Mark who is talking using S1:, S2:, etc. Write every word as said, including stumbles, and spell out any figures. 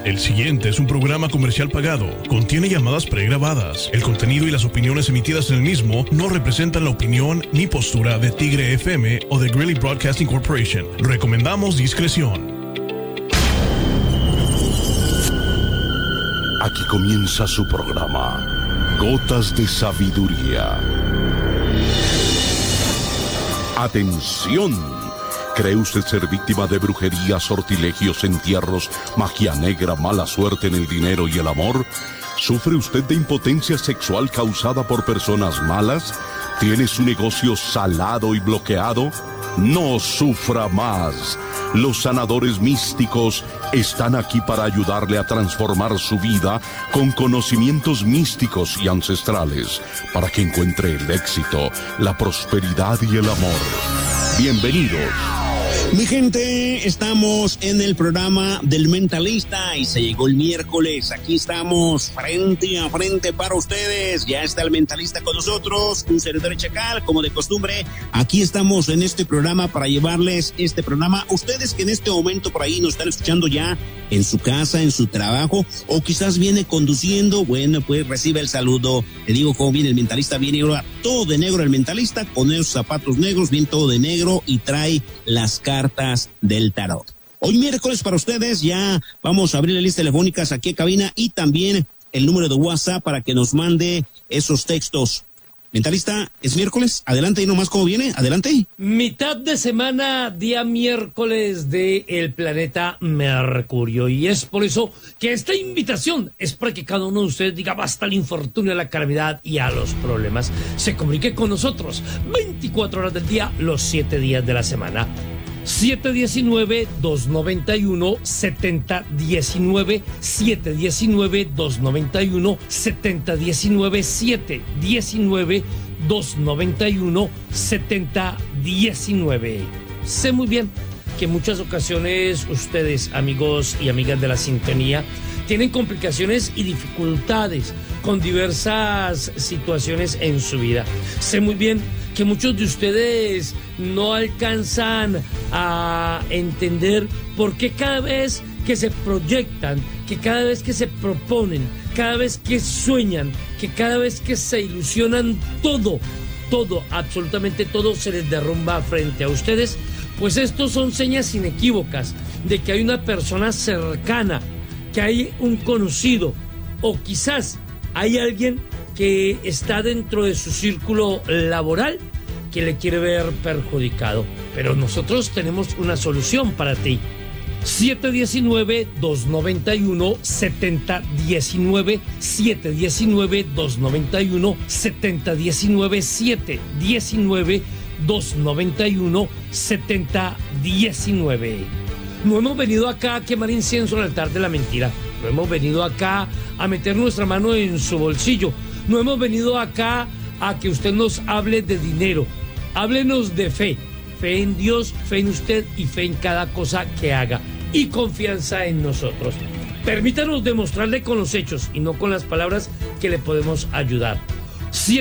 S1: El siguiente es un programa comercial pagado. Contiene llamadas pregrabadas. El contenido y las opiniones emitidas en el mismo no representan la opinión ni postura de Tigre F M o de Greeley Broadcasting Corporation. Recomendamos discreción.
S2: Aquí comienza su programa, Gotas de Sabiduría. ¡Atención! ¿Cree usted ser víctima de brujería, sortilegios, entierros, magia negra, mala suerte en el dinero y el amor? ¿Sufre usted de impotencia sexual causada por personas malas? ¿Tiene su negocio salado y bloqueado? No sufra más. Los sanadores místicos están aquí para ayudarle a transformar su vida con conocimientos místicos y ancestrales, para que encuentre el éxito, la prosperidad y el amor. Bienvenidos.
S3: Mi gente, estamos en el programa del Mentalista y se llegó el miércoles. Aquí estamos frente a frente para ustedes. Ya está el Mentalista con nosotros, un servidor Chacal, como de costumbre. Aquí estamos en este programa para llevarles este programa. Ustedes que en este momento por ahí nos están escuchando ya en su casa, en su trabajo, o quizás viene conduciendo, bueno, pues recibe el saludo. Le digo cómo viene el Mentalista, viene ahora todo de negro el Mentalista, con esos zapatos negros, bien todo de negro y trae las cartas del tarot. Hoy miércoles para ustedes ya vamos a abrir las listas telefónicas aquí en cabina y también el número de WhatsApp para que nos mande esos textos. Mentalista, es miércoles, adelante y nomás cómo viene, adelante.
S4: Mitad de semana, día miércoles de el planeta Mercurio, y es por eso que esta invitación es para que cada uno de ustedes diga basta al infortunio, a la calamidad y a los problemas. Se comunique con nosotros veinticuatro horas del día, los siete días de la semana. siete diecinueve, dos noventa y uno, setenta diecinueve, siete diecinueve, dos noventa y uno, setenta diecinueve, siete diecinueve, dos noventa y uno, setenta diecinueve. Sé muy bien que en muchas ocasiones ustedes, amigos y amigas de la sintonía, tienen complicaciones y dificultades con diversas situaciones en su vida. Sé muy bien que muchos de ustedes no alcanzan a entender por qué cada vez que se proyectan, que cada vez que se proponen, cada vez que sueñan, que cada vez que se ilusionan, todo, todo, absolutamente todo se les derrumba frente a ustedes. Pues estos son señas inequívocas de que hay una persona cercana, que hay un conocido, o quizás hay alguien que está dentro de su círculo laboral que le quiere ver perjudicado. Pero nosotros tenemos una solución para ti. siete diecinueve, dos noventa y uno, setenta diecinueve, siete diecinueve, dos noventa y uno, setenta diecinueve, siete diecinueve, dos noventa y uno, setenta diecinueve. No hemos venido acá a quemar incienso en el altar de la mentira. No hemos venido acá a meter nuestra mano en su bolsillo. No hemos venido acá a que usted nos hable de dinero. Háblenos de fe. Fe en Dios, fe en usted y fe en cada cosa que haga. Y confianza en nosotros. Permítanos demostrarle con los hechos y no con las palabras que le podemos ayudar.